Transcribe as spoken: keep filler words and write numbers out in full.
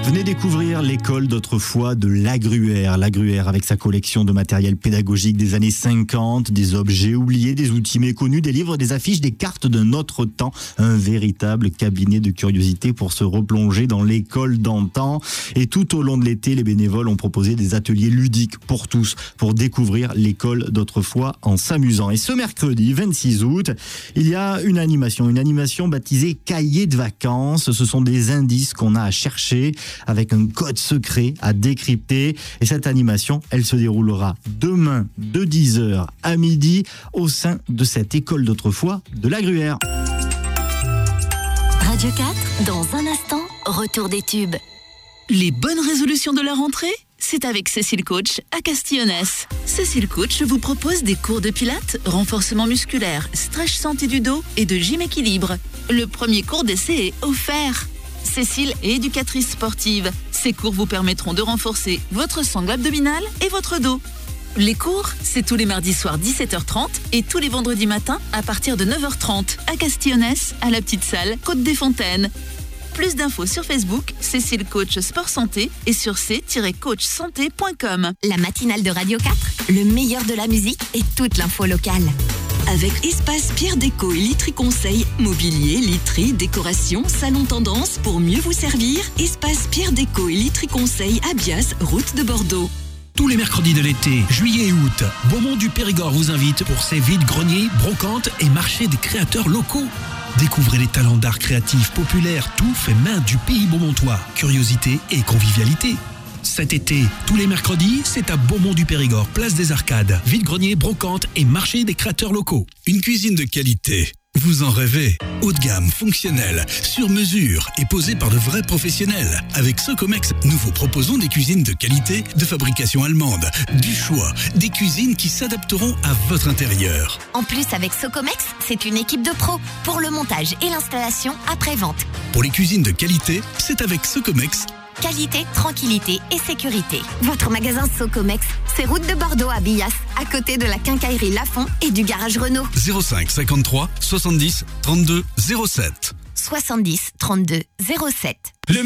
Venez découvrir l'école d'autrefois de Lagruère. Lagruère avec sa collection de matériel pédagogique des années cinquante, des objets oubliés, des outils méconnus, des livres, des affiches, des cartes d'un autre temps. Un véritable cabinet de curiosité pour se replonger dans l'école d'antan. Et tout au long de l'été, les bénévoles ont proposé des ateliers ludiques pour tous, pour découvrir l'école d'autrefois en s'amusant. Et ce mercredi vingt-six août, il y a une animation, une animation baptisée Cahier de vacances. Ce sont des indices qu'on a à chercher, avec un code secret à décrypter. Et cette animation, elle se déroulera demain de dix heures à midi au sein de cette école d'autrefois de Lagruère. Radio quatre, dans un instant, retour des tubes. Les bonnes résolutions de la rentrée, c'est avec Cécile Coach à Castillonnès. Cécile Coach vous propose des cours de pilates, renforcement musculaire, stretch santé du dos et de gym équilibre. Le premier cours d'essai est offert. Cécile est éducatrice sportive. Ces cours vous permettront de renforcer votre sangle abdominale et votre dos. Les cours, c'est tous les mardis soirs dix-sept heures trente et tous les vendredis matins à partir de neuf heures trente à Castillonnès, à la petite salle Côte des Fontaines. Plus d'infos sur Facebook, Cécile Coach Sport Santé et sur c tiret coach santé point com. La matinale de Radio quatre, le meilleur de la musique et toute l'info locale. Avec Espace Pierre Déco et Literie Conseil, mobilier, literie, décoration, salon tendance pour mieux vous servir. Espace Pierre Déco et Literie Conseil à Bias, route de Bordeaux. Tous les mercredis de l'été, juillet et août, Beaumont du Périgord vous invite pour ses vides-greniers, brocantes et marchés des créateurs locaux. Découvrez les talents d'art créatif populaires, tout fait main du pays beaumontois, curiosité et convivialité. Cet été, tous les mercredis, c'est à Beaumont du Périgord, place des Arcades, vide-grenier, brocante et marché des créateurs locaux. Une cuisine de qualité, vous en rêvez? Haut de gamme, fonctionnelle, sur mesure et posée par de vrais professionnels. Avec Socomex, nous vous proposons des cuisines de qualité, de fabrication allemande, du choix, des cuisines qui s'adapteront à votre intérieur. En plus, avec Socomex, c'est une équipe de pros pour le montage et l'installation après-vente. Pour les cuisines de qualité, c'est avec Socomex. Qualité, tranquillité et sécurité. Votre magasin Socomex, c'est route de Bordeaux à Billas, à côté de la quincaillerie Lafont et du garage Renault. zéro cinq cinquante-trois soixante-dix trente-deux zéro sept soixante-dix trente-deux zéro sept.